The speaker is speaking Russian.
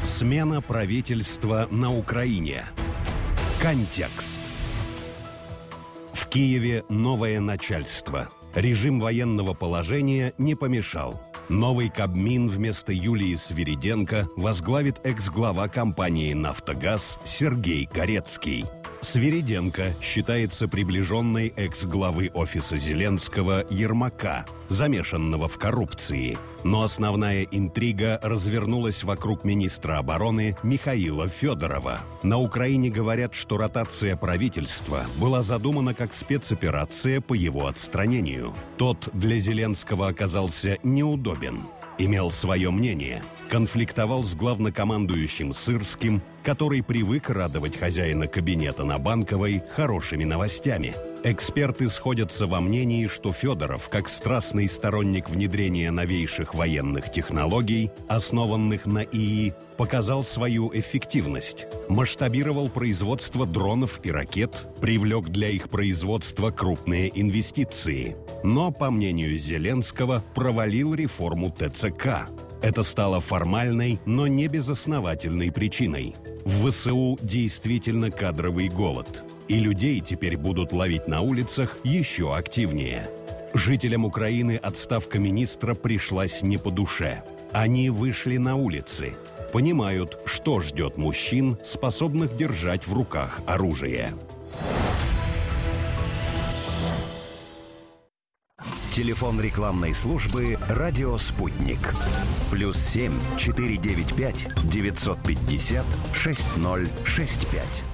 Смена правительства на Украине. Контекст. В Киеве новое начальство. Режим военного положения не помешал. Новый Кабмин вместо Юлии Свириденко возглавит экс-глава компании «Нафтогаз» Сергей Корецкий. Свириденко считается приближенной экс-главы офиса Зеленского Ермака, замешанного в коррупции. Но основная интрига развернулась вокруг министра обороны Михаила Федорова. На Украине говорят, что ротация правительства была задумана как спецоперация по его отстранению. Тот для Зеленского оказался неудобен. Имел свое мнение, конфликтовал с главнокомандующим Сырским, который привык радовать хозяина кабинета на Банковой хорошими новостями. Эксперты сходятся во мнении, что Федоров, как страстный сторонник внедрения новейших военных технологий, основанных на ИИ, показал свою эффективность, масштабировал производство дронов и ракет, привлек для их производства крупные инвестиции. Но, по мнению Зеленского, провалил реформу ТЦК. Это стало формальной, но не безосновательной причиной. В ВСУ действительно кадровый голод. И людей теперь будут ловить на улицах еще активнее. Жителям Украины отставка министра пришлась не по душе. Они вышли на улицы. Понимают, что ждет мужчин, способных держать в руках оружие. Телефон рекламной службы «Радио Спутник». +7 495 950 6065.